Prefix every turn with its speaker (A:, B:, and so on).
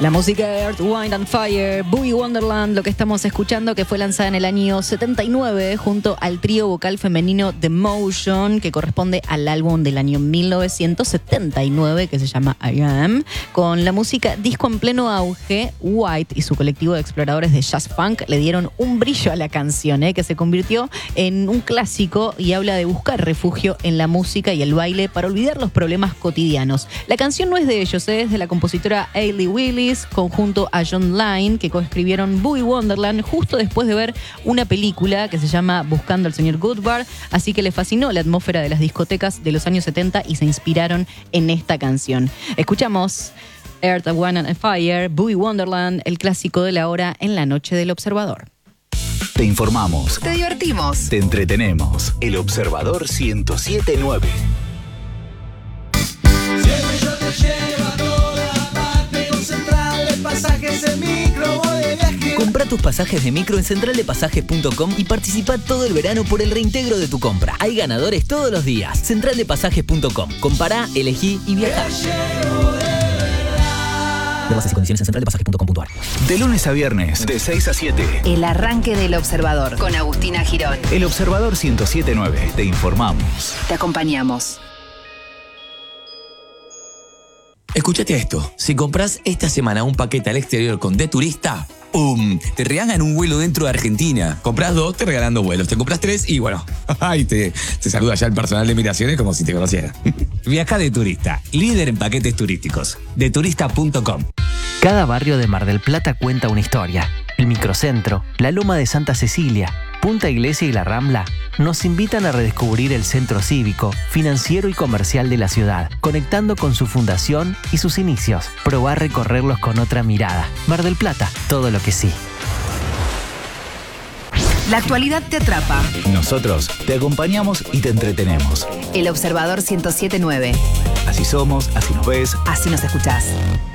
A: La música de Earth, Wind and Fire, Boogie Wonderland, lo que estamos escuchando, que fue lanzada en el año 79 junto al trío vocal femenino The Motion, que corresponde al álbum del año 1979 que se llama I Am. Con la música disco en pleno auge, White y su colectivo de exploradores de jazz funk le dieron un brillo a la canción, que se convirtió en un clásico y habla de buscar refugio en la música y el baile para olvidar los problemas cotidianos. La canción no es de ellos, es de la compositora Hayley Willis, conjunto a John Lyon, que coescribieron Boogie Wonderland justo después de ver una película que se llama Buscando al señor Goodbar, así que les fascinó la atmósfera de las discotecas de los años 70 y se inspiraron en esta canción. Escuchamos Earth, Wind and Fire, Boogie Wonderland, el clásico de la hora en la noche del Observador.
B: Te informamos,
C: te divertimos,
B: te entretenemos. El Observador 107.9.
D: Siempre yo te llevo a toda parte con Central de Pasajes en Micro, voy de viaje.
E: Comprá tus pasajes de micro en centraldepasajes.com y participa todo el verano por el reintegro de tu compra. Hay ganadores todos los días. Centraldepasajes.com. Compará, elegí y viajá. Bases y condiciones en centraldepasajes.com.ar.
B: De lunes a viernes, de 6 a 7.
C: El arranque del Observador con Agustina Girón.
B: El Observador 107.9. Te informamos.
C: Te acompañamos.
F: Escúchate esto. Si compras esta semana un paquete al exterior con De Turista, ¡pum! Te regalan un vuelo dentro de Argentina. Compras 2, te regalan 2 vuelos. Te compras 3 y bueno, ay, te saluda ya el personal de migraciones como si te conociera.
G: Viaja De Turista, líder en paquetes turísticos. Deturista.com.
H: Cada barrio de Mar del Plata cuenta una historia. El Microcentro, la Loma de Santa Cecilia, Punta Iglesia y La Rambla nos invitan a redescubrir el centro cívico, financiero y comercial de la ciudad, conectando con su fundación y sus inicios. Probá recorrerlos con otra mirada. Mar del Plata, todo lo que sí.
C: La actualidad te atrapa.
B: Nosotros te acompañamos y te entretenemos.
C: El Observador 107.9.
B: Así somos, así nos ves,
C: así nos escuchás.